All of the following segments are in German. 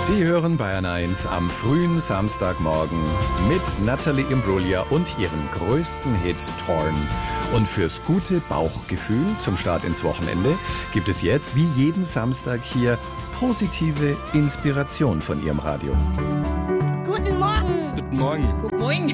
Sie hören Bayern 1 am frühen Samstagmorgen mit Natalie Imbruglia und ihrem größten Hit Torn. Und fürs gute Bauchgefühl zum Start ins Wochenende gibt es jetzt wie jeden Samstag hier positive Inspiration von ihrem Radio. Guten Morgen. Guten Morgen. Guten Morgen.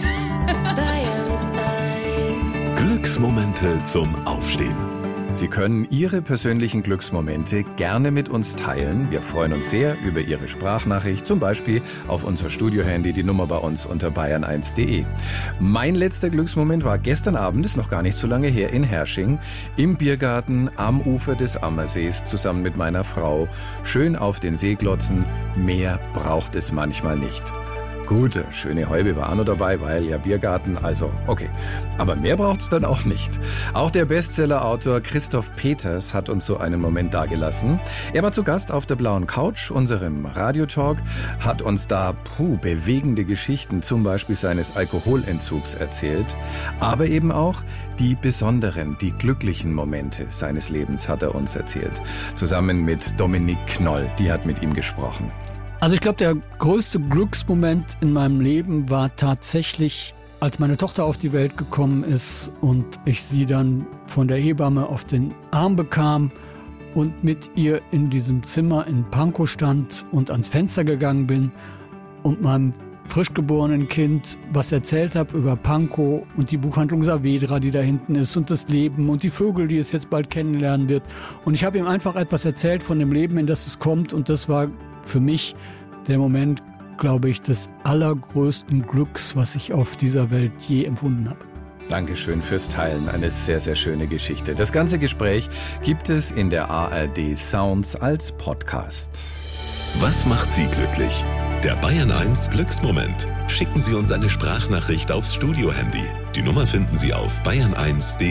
Glücksmomente zum Aufstehen. Sie können Ihre persönlichen Glücksmomente gerne mit uns teilen. Wir freuen uns sehr über Ihre Sprachnachricht, zum Beispiel auf unser Studiohandy, die Nummer bei uns unter bayern1.de. Mein letzter Glücksmoment war gestern Abend, ist noch gar nicht so lange her, in Hersching, im Biergarten am Ufer des Ammersees, zusammen mit meiner Frau. Schön auf den See glotzen, mehr braucht es manchmal nicht. Gut, schöne Häube war auch noch dabei, weil ja Biergarten, also okay. Aber mehr braucht's dann auch nicht. Auch der Bestsellerautor Christoph Peters hat uns so einen Moment dagelassen. Er war zu Gast auf der Blauen Couch, unserem Radiotalk, hat uns da bewegende Geschichten, zum Beispiel seines Alkoholentzugs erzählt. Aber eben auch die besonderen, die glücklichen Momente seines Lebens hat er uns erzählt. Zusammen mit Dominique Knoll, die hat mit ihm gesprochen. Also ich glaube, der größte Glücksmoment in meinem Leben war tatsächlich, als meine Tochter auf die Welt gekommen ist und ich sie dann von der Hebamme auf den Arm bekam und mit ihr in diesem Zimmer in Pankow stand und ans Fenster gegangen bin und meinem frisch geborenen Kind was erzählt habe über Pankow und die Buchhandlung Saavedra, die da hinten ist, und das Leben und die Vögel, die es jetzt bald kennenlernen wird. Und ich habe ihm einfach etwas erzählt von dem Leben, in das es kommt, und das war für mich der Moment, glaube ich, des allergrößten Glücks, was ich auf dieser Welt je empfunden habe. Dankeschön fürs Teilen, eine sehr, sehr schöne Geschichte. Das ganze Gespräch gibt es in der ARD Sounds als Podcast. Was macht Sie glücklich? Der Bayern 1 Glücksmoment. Schicken Sie uns eine Sprachnachricht aufs Studiohandy. Die Nummer finden Sie auf bayern1.de.